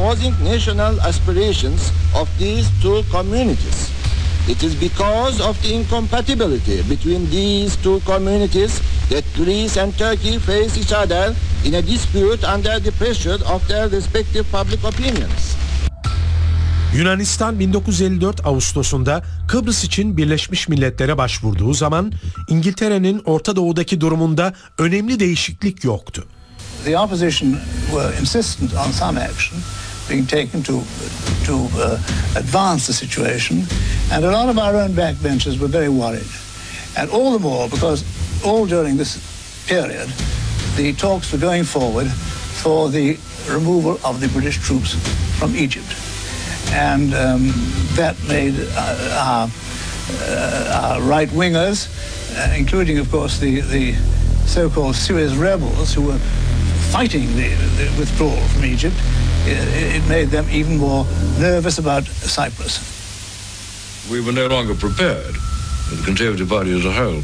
opposing national aspirations of these two communities. It is because of the incompatibility between these two communities that Greece and Turkey face each other in a dispute under the pressure of their respective public opinions. Yunanistan 1954 Ağustos'unda Kıbrıs için Birleşmiş Milletler'e başvurduğu zaman İngiltere'nin Orta Doğu'daki durumunda önemli değişiklik yoktu. The opposition were insistent on some action being taken to advance the situation, and a lot of our own backbenchers were very worried. And all the more because all during this period the talks were going forward for the removal of the British troops from Egypt. And that made our right-wingers, including, of course, the so-called Suez rebels who were fighting the withdrawal from Egypt, it made them even more nervous about Cyprus. We were no longer prepared, the Conservative Party as a whole,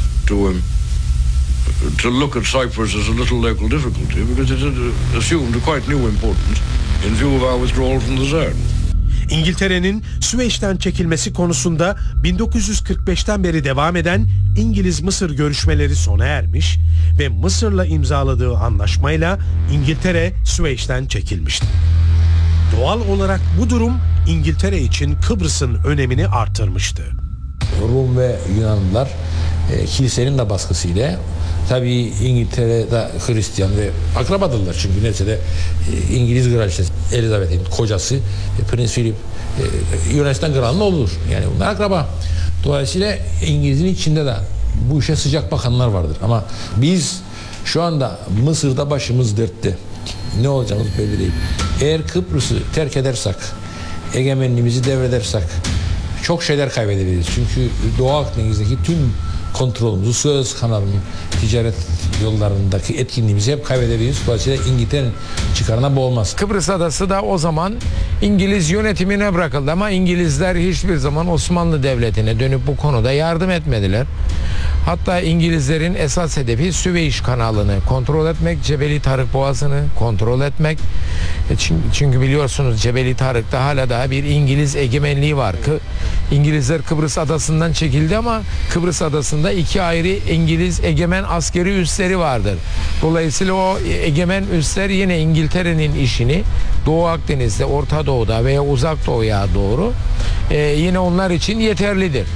to look at Cyprus as a little local difficulty because it had assumed a quite new importance in view of our withdrawal from the zone. İngiltere'nin Süveyş'ten çekilmesi konusunda 1945'ten beri devam eden İngiliz-Mısır görüşmeleri sona ermiş ve Mısır'la imzaladığı anlaşmayla İngiltere Süveyş'ten çekilmişti. Doğal olarak bu durum İngiltere için Kıbrıs'ın önemini artırmıştı. Rum ve Yunanlılar kilisenin de baskısıyla tabii İngiltere'de Hristiyan ve akrabadırlar çünkü neticede İngiliz kraliçesi Elizabeth'in kocası Prens Philip Yunanistan kralının oğludur. Yani bunlar akraba. Dolayısıyla İngiliz'in içinde de bu işe sıcak bakanlar vardır. Ama biz şu anda Mısır'da başımız dertte. Ne olacağımız belli değil. Eğer Kıbrıs'ı terk edersek, egemenliğimizi devredersek çok şeyler kaybedebiliriz. Çünkü Doğu Akdeniz'deki tüm kontrolümüzü, Suez kanalının ticaret yollarındaki etkinliğimizi hep kaybedebiliriz. Dolayısıyla İngiltere'nin çıkarına bu olmaz. Kıbrıs adası da o zaman İngiliz yönetimine bırakıldı ama İngilizler hiçbir zaman Osmanlı Devleti'ne dönüp bu konuda yardım etmediler. Hatta İngilizlerin esas hedefi Süveyş kanalını kontrol etmek, Cebeli Tarık Boğazı'nı kontrol etmek. Çünkü biliyorsunuz Cebeli Tarık'ta hala daha bir İngiliz egemenliği var. İngilizler Kıbrıs adasından çekildi ama Kıbrıs adasında iki ayrı İngiliz egemen askeri üsleri vardır. Dolayısıyla o egemen üsler yine İngiltere'nin işini Doğu Akdeniz'de, Orta Doğu'da veya Uzak Doğu'ya doğru yine onlar için yeterlidir.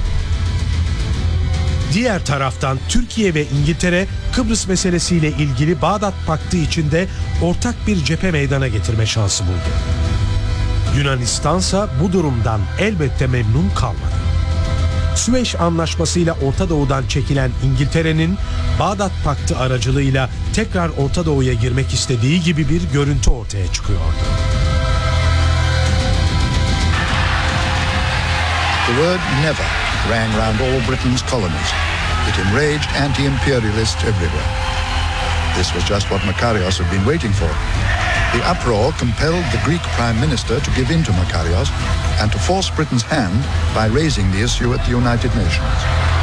Diğer taraftan Türkiye ve İngiltere Kıbrıs meselesiyle ilgili Bağdat Paktı içinde ortak bir cephe meydana getirme şansı buldu. Yunanistansa bu durumdan elbette memnun kalmadı. Süveyş Anlaşması'yla Orta Doğu'dan çekilen İngiltere'nin Bağdat Paktı aracılığıyla tekrar Orta Doğu'ya girmek istediği gibi bir görüntü ortaya çıkıyordu. The word never rang round all Britain's colonies. It enraged anti-imperialists everywhere. This was just what Makarios had been waiting for. The uproar compelled the Greek Prime Minister to give in to Makarios and to force Britain's hand by raising the issue at the United Nations.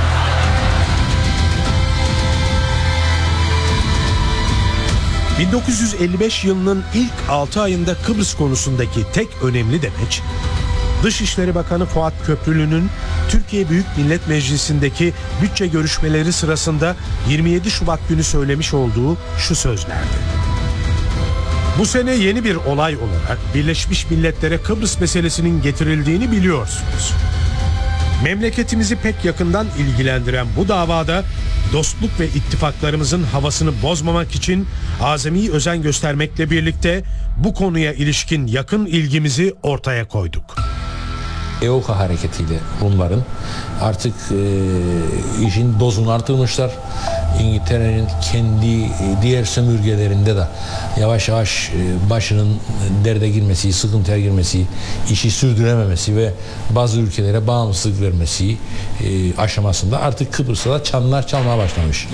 ...1955 yılının ilk 6 ayında Kıbrıs konusundaki tek önemli demeç... Dışişleri Bakanı Fuat Köprülü'nün Türkiye Büyük Millet Meclisi'ndeki bütçe görüşmeleri sırasında 27 Şubat günü söylemiş olduğu şu sözlerdi. Bu sene yeni bir olay olarak Birleşmiş Milletler'e Kıbrıs meselesinin getirildiğini biliyorsunuz. Memleketimizi pek yakından ilgilendiren bu davada dostluk ve ittifaklarımızın havasını bozmamak için azami özen göstermekle birlikte bu konuya ilişkin yakın ilgimizi ortaya koyduk. EOKA hareketiyle Rumların artık işin dozunu artırmışlar. İngiltere'nin kendi diğer sömürgelerinde de yavaş yavaş başının derde girmesi, sıkıntıya girmesi, işi sürdürememesi ve bazı ülkelere bağımsızlık vermesi aşamasında artık Kıbrıs'ta da çanlar çalmaya başlamış.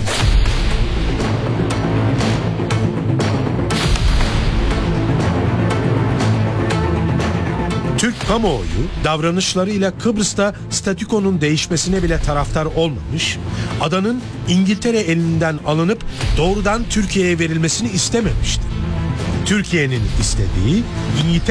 Türk kamuoyu davranışlarıyla Kıbrıs'ta statükonun değişmesine bile taraftar olmamış, adanın İngiltere elinden alınıp doğrudan Türkiye'ye verilmesini istememişti. Türkiye'nin istediği İngiltere